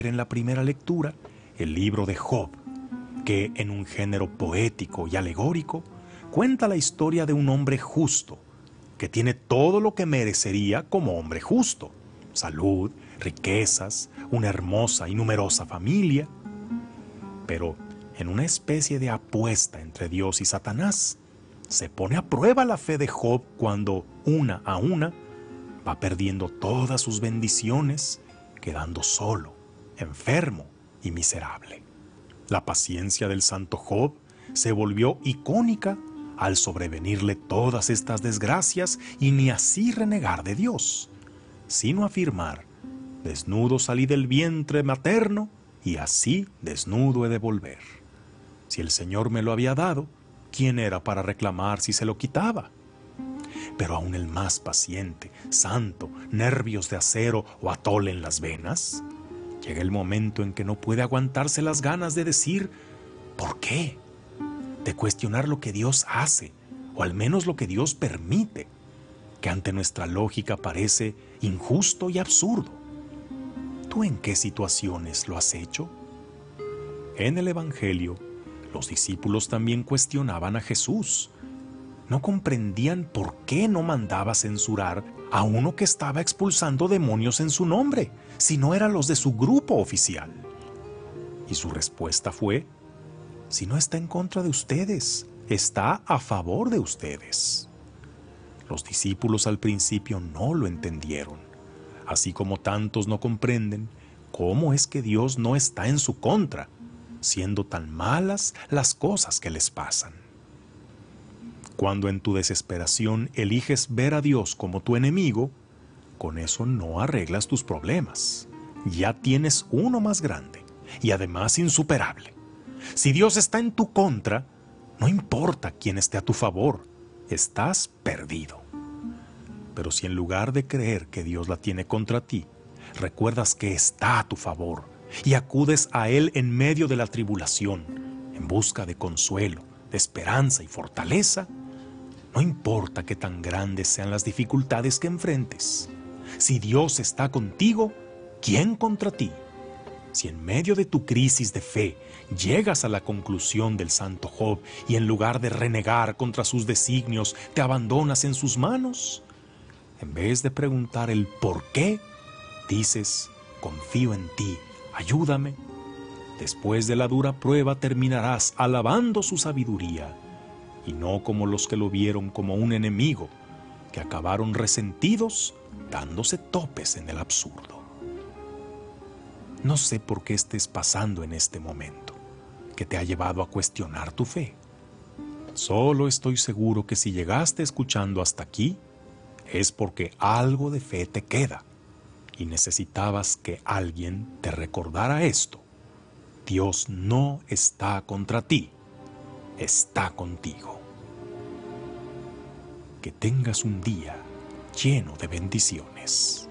en la primera lectura el libro de Job, que en un género poético y alegórico cuenta la historia de un hombre justo, que tiene todo lo que merecería como hombre justo: salud, riquezas, una hermosa y numerosa familia. Pero en una especie de apuesta entre Dios y Satanás, se pone a prueba la fe de Job cuando, una a una, va perdiendo todas sus bendiciones, quedando solo, enfermo y miserable. La paciencia del santo Job se volvió icónica al sobrevenirle todas estas desgracias y ni así renegar de Dios, sino afirmar: desnudo salí del vientre materno y así desnudo he de volver. Si el Señor me lo había dado, ¿quién era para reclamar si se lo quitaba? Pero aún el más paciente, santo, nervios de acero o atole en las venas, llega el momento en que no puede aguantarse las ganas de decir ¿por qué?, de cuestionar lo que Dios hace, o al menos lo que Dios permite, que ante nuestra lógica parece injusto y absurdo. ¿Tú en qué situaciones lo has hecho? En el Evangelio, los discípulos también cuestionaban a Jesús. No comprendían por qué no mandaba censurar a uno que estaba expulsando demonios en su nombre, si no eran los de su grupo oficial. Y su respuesta fue: si no está en contra de ustedes, está a favor de ustedes. Los discípulos al principio no lo entendieron, así como tantos no comprenden cómo es que Dios no está en su contra, siendo tan malas las cosas que les pasan. Cuando en tu desesperación eliges ver a Dios como tu enemigo, con eso no arreglas tus problemas. Ya tienes uno más grande y además insuperable. Si Dios está en tu contra, no importa quién esté a tu favor, estás perdido. Pero si en lugar de creer que Dios la tiene contra ti, recuerdas que está a tu favor y acudes a Él en medio de la tribulación, en busca de consuelo, de esperanza y fortaleza, no importa qué tan grandes sean las dificultades que enfrentes. Si Dios está contigo, ¿quién contra ti? Si en medio de tu crisis de fe llegas a la conclusión del santo Job y en lugar de renegar contra sus designios te abandonas en sus manos, en vez de preguntar el por qué, dices: confío en ti, ayúdame. Después de la dura prueba terminarás alabando su sabiduría, y no como los que lo vieron como un enemigo, que acabaron resentidos dándose topes en el absurdo. No sé por qué estés pasando en este momento, que te ha llevado a cuestionar tu fe. Solo estoy seguro que si llegaste escuchando hasta aquí, es porque algo de fe te queda y necesitabas que alguien te recordara esto: Dios no está contra ti, está contigo. Que tengas un día lleno de bendiciones.